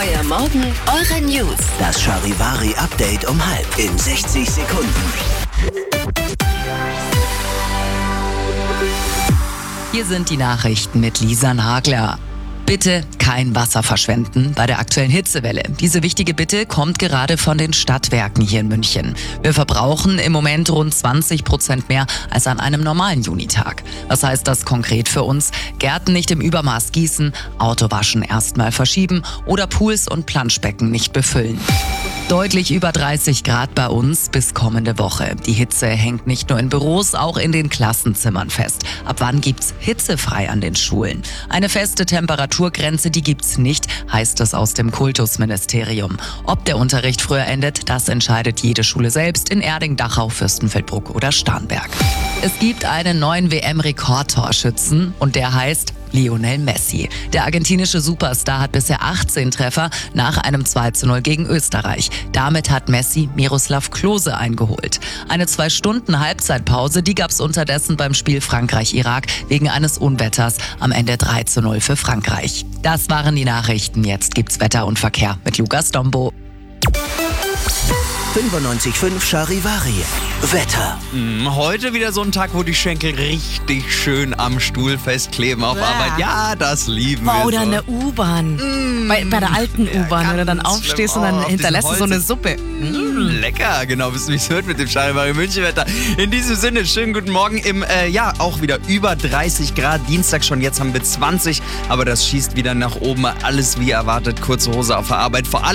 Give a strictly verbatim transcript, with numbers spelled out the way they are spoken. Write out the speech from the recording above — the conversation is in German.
Euer Morgen, eure News. Das Charivari-Update um halb in sechzig Sekunden. Hier sind die Nachrichten mit Lisa Nagler. Bitte kein Wasser verschwenden bei der aktuellen Hitzewelle. Diese wichtige Bitte kommt gerade von den Stadtwerken hier in München. Wir verbrauchen im Moment rund zwanzig Prozent mehr als an einem normalen Junitag. Was heißt das konkret für uns? Gärten nicht im Übermaß gießen, Autowaschen erstmal verschieben oder Pools und Planschbecken nicht befüllen. Deutlich über dreißig Grad bei uns bis kommende Woche. Die Hitze hängt nicht nur in Büros, auch in den Klassenzimmern fest. Ab wann gibt's hitzefrei an den Schulen? Eine feste Temperaturgrenze, die gibt's nicht, heißt es aus dem Kultusministerium. Ob der Unterricht früher endet, das entscheidet jede Schule selbst in Erding, Dachau, Fürstenfeldbruck oder Starnberg. Es gibt einen neuen W M-Rekordtorschützen und der heißt Lionel Messi. Der argentinische Superstar hat bisher achtzehn Treffer nach einem zwei zu null gegen Österreich. Damit hat Messi Miroslav Klose eingeholt. Eine zwei Stunden Halbzeitpause, die gab's unterdessen beim Spiel Frankreich-Irak wegen eines Unwetters. Am Ende drei zu null für Frankreich. Das waren die Nachrichten. Jetzt gibt's Wetter und Verkehr mit Lukas Dombo. fünfundneunzig Komma fünf Charivari. Wetter. Heute wieder so ein Tag, wo die Schenkel richtig schön am Stuhl festkleben auf Bäh. Arbeit. Ja, das lieben Wow, wir oder so. eine U-Bahn. Mm. Bei, bei der alten U-Bahn, wenn du dann ganz aufstehst schlimm. und dann Oh, auf hinterlässt du diesem so eine Holz. Suppe. Mm, lecker, genau, wisst ihr, wie es hört mit dem Charivari München-Wetter. In diesem Sinne, schönen guten Morgen im, äh, ja, auch wieder über dreißig Grad. Dienstag schon, jetzt haben wir zwanzig, aber das schießt wieder nach oben. Alles wie erwartet, kurze Hose auf der Arbeit. Vor allem